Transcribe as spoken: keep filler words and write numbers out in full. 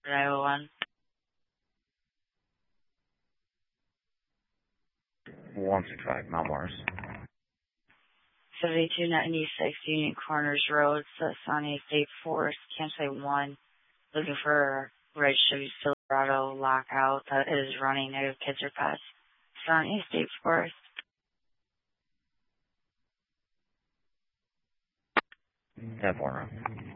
Iowa one. one six five, Mount Morris. seventy-two ninety-six Union Corners Road, Sassani State Forest, Campsite one. Looking for a red Chevy Silverado lockout that is running negative kids or pets. Sassani State Forest. ten four.